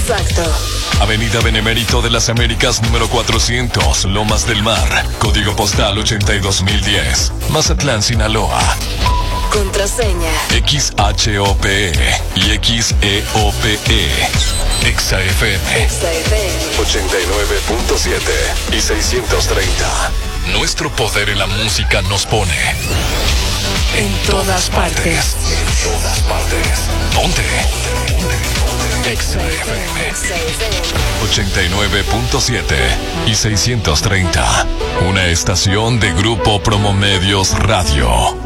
Exacto. Avenida Benemérito de las Américas número 400, Lomas del Mar, código postal 82010, Mazatlán, Sinaloa. Contraseña XHOPE y XEOPE. XAFM 89.7 y 630. Nuestro poder en la música nos pone en todas partes. En todas partes. ¿Dónde? XAFM 89.7 y 630. Una estación de Grupo Promomedios Radio.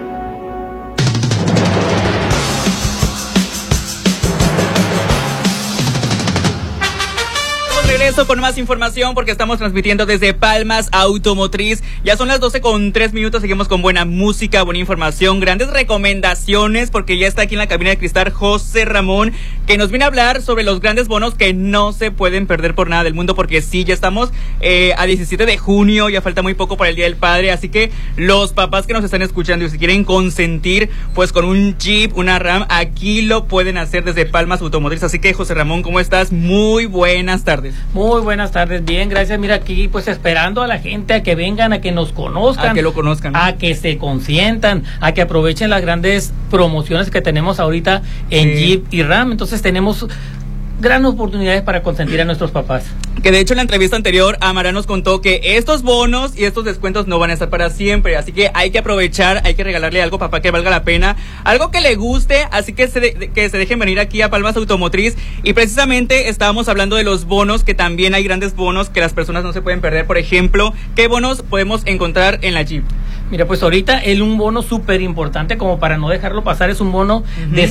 Regreso con más información porque estamos transmitiendo desde Palmas Automotriz. Ya son las 12:03. Seguimos con buena música, buena información, grandes recomendaciones, porque ya está aquí en la cabina de cristal José Ramón, que nos viene a hablar sobre los grandes bonos que no se pueden perder por nada del mundo, porque sí, ya estamos a 17 de junio, ya falta muy poco para el Día del Padre, así que los papás que nos están escuchando y si quieren consentir, pues con un Jeep, una Ram, aquí lo pueden hacer desde Palmas Automotriz. Así que, José Ramón, ¿cómo estás? Muy buenas tardes. Muy buenas tardes, bien, gracias. Mira, aquí pues esperando a la gente a que vengan, a que nos conozcan, a que lo conozcan, ¿no? A que se consientan, a que aprovechen las grandes promociones que tenemos ahorita en Jeep y Ram. Entonces tenemos gran oportunidades para consentir a nuestros papás. Que de hecho en la entrevista anterior Amara nos contó que estos bonos y estos descuentos no van a estar para siempre, así que hay que aprovechar, hay que regalarle algo, papá, que valga la pena, algo que le guste, así que se dejen venir aquí a Palmas Automotriz. Y precisamente estábamos hablando de los bonos, que también hay grandes bonos que las personas no se pueden perder. Por ejemplo, ¿qué bonos podemos encontrar en la Jeep? Mira, pues ahorita un bono súper importante, como para no dejarlo pasar, es un bono de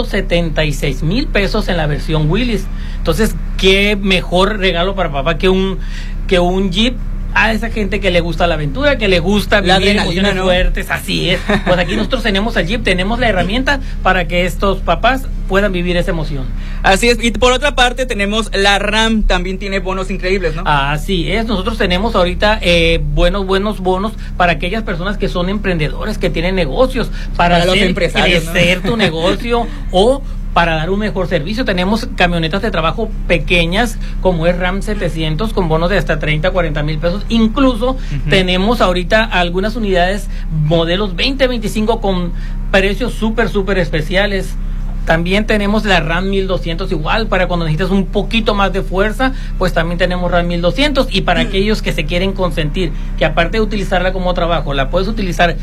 176,000 pesos en la versión Willys. Entonces, qué mejor regalo para papá que un Jeep a esa gente que le gusta la aventura, que le gusta vivir emociones fuertes. Así es. Pues aquí nosotros tenemos el Jeep, tenemos la herramienta para que estos papás puedan vivir esa emoción. Así es. Y por otra parte tenemos la Ram, también tiene bonos increíbles, ¿no? Así es. Nosotros tenemos ahorita buenos bonos para aquellas personas que son emprendedores, que tienen negocios, para los empresarios, crecer, ¿no?, tu negocio o para dar un mejor servicio. Tenemos camionetas de trabajo pequeñas como es Ram 700 con bonos de hasta 30-40,000 pesos. Incluso tenemos ahorita algunas unidades modelos 2025 con precios súper especiales. También tenemos la Ram 1200 igual, para cuando necesitas un poquito más de fuerza, pues también tenemos Ram 1200. Y para aquellos que se quieren consentir, que aparte de utilizarla como trabajo, la puedes utilizar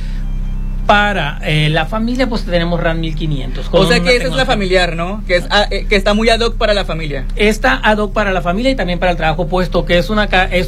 para la familia, pues tenemos Ram 1500. O sea que esa es la familiar, ¿no? Que está muy ad hoc para la familia. Está ad hoc para la familia y también para el trabajo, puesto que es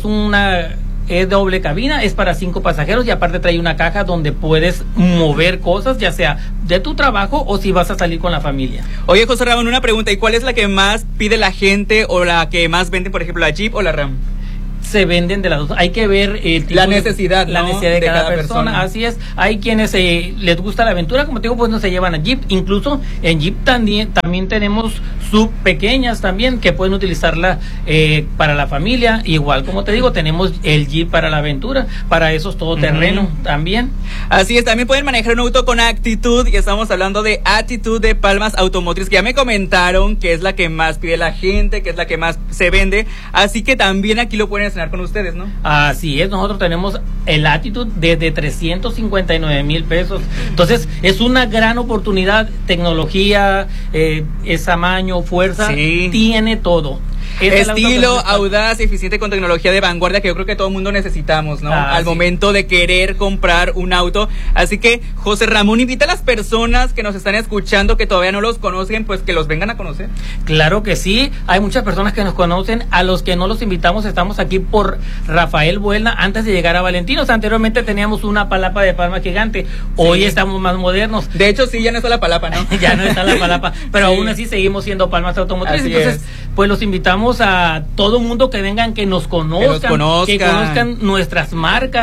doble cabina, es para 5 pasajeros y aparte trae una caja donde puedes mover cosas, ya sea de tu trabajo o si vas a salir con la familia. Oye, José Ramón, una pregunta, ¿y cuál es la que más pide la gente o la que más vende, por ejemplo, la Jeep o la Ram? Se venden de las dos. Hay que ver la necesidad, ¿no?, la necesidad de cada persona. Así es. Hay quienes les gusta la aventura, como te digo, pues no se llevan a Jeep. Incluso en Jeep también tenemos sub pequeñas también que pueden utilizarla para la familia. Igual, como te digo, tenemos el Jeep para la aventura, para esos todoterreno también. Así es, también pueden manejar un auto con actitud, y estamos hablando de actitud de Palmas Automotriz, que ya me comentaron que es la que más pide la gente, que es la que más se vende, así que también aquí lo pueden estrenar con ustedes, ¿no? Así es, nosotros tenemos el Attitude desde 359,000 pesos. Entonces, es una gran oportunidad. Tecnología, es tamaño, fuerza, tiene todo. Estilo, audaz, eficiente, con tecnología de vanguardia, que yo creo que todo el mundo necesitamos, ¿no? Al momento de querer comprar un auto. Así que, José Ramón, invita a las personas que nos están escuchando, que todavía no los conocen, pues que los vengan a conocer. Claro que sí, hay muchas personas que nos conocen. A los que no los invitamos, estamos aquí por Rafael Buelna, antes de llegar a Valentinos. Anteriormente teníamos una palapa de palma gigante, hoy estamos más modernos. De hecho, sí, ya no está la palapa, ¿no? Ya no está la palapa, pero aún así seguimos siendo Palmas Automotriz. Entonces, pues los invitamos a todo mundo que vengan, que nos conozcan, que conozcan nuestras marcas,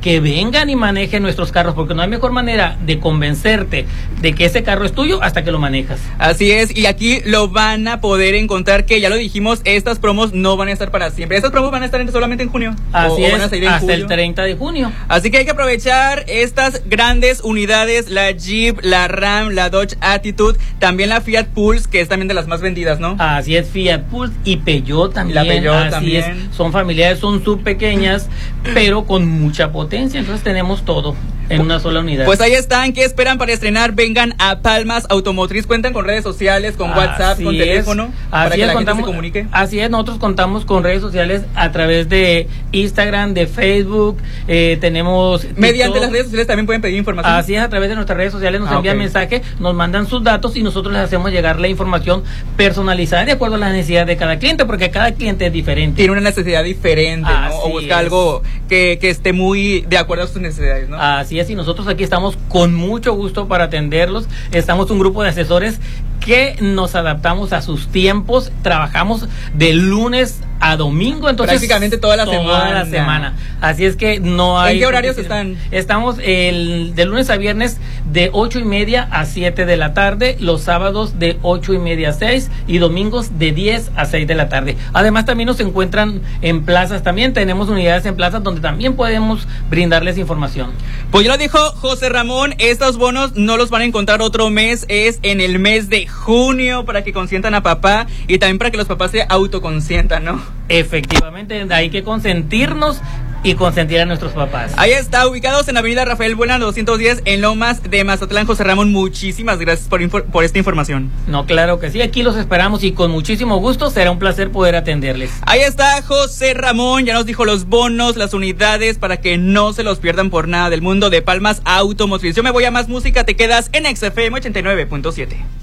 que vengan y manejen nuestros carros, porque no hay mejor manera de convencerte de que ese carro es tuyo hasta que lo manejas. Así es, y aquí lo van a poder encontrar, que ya lo dijimos, estas promos no van a estar para siempre. Estas promos van a estar solamente en junio. Así es, van a salir en hasta julio. El 30 de junio. Así que hay que aprovechar estas grandes unidades, la Jeep, la Ram, la Dodge Attitude, también la Fiat Pulse, que es también de las más vendidas, ¿no? Así es, Fiat Pulse y Peugeot también. La Peugeot así también. Es, son familiares, son subpequeñas, pero con mucha potencia, entonces tenemos todo en una sola unidad. Pues ahí están, ¿qué esperan para estrenar? Vengan a Palmas Automotriz, cuentan con redes sociales, con WhatsApp, así con teléfono, para que la gente se comunique. Así es, nosotros contamos con redes sociales a través de Instagram, de Facebook, tenemos mediante TikTok. las redes sociales también pueden pedir información. Así es, a través de nuestras redes sociales nos envían mensajes, nos mandan sus datos y nosotros les hacemos llegar la información personalizada de acuerdo a las necesidades de cada cliente, porque cada cliente es diferente. Tiene una necesidad diferente, ¿no? Así O busca es. algo que esté muy de acuerdo a sus necesidades, ¿no? Así es, y nosotros aquí estamos con mucho gusto para atenderlos. Estamos un grupo de asesores que nos adaptamos a sus tiempos, trabajamos de lunes a domingo, entonces prácticamente toda la semana. Así es que no hay... ¿En qué horarios están? Estamos de lunes a viernes de 8:30 a 7 de la tarde, los sábados de 8:30 a 6 y domingos de 10 a 6 de la tarde. Además también nos encuentran en plazas, también tenemos unidades en plazas donde también podemos brindarles información. Pues ya lo dijo José Ramón, estos bonos no los van a encontrar otro mes, es en el mes de junio, para que consientan a papá y también para que los papás se autoconsientan, ¿no? Efectivamente, hay que consentirnos y consentir a nuestros papás. Ahí está, ubicados en Avenida Rafael Buena 210 en Lomas de Mazatlán. José Ramón, muchísimas gracias por esta información. No, claro que sí, aquí los esperamos y con muchísimo gusto, será un placer poder atenderles. Ahí está José Ramón, ya nos dijo los bonos, las unidades, para que no se los pierdan por nada del mundo de Palmas Automotriz. Yo me voy a más música, te quedas en XFM 89.7.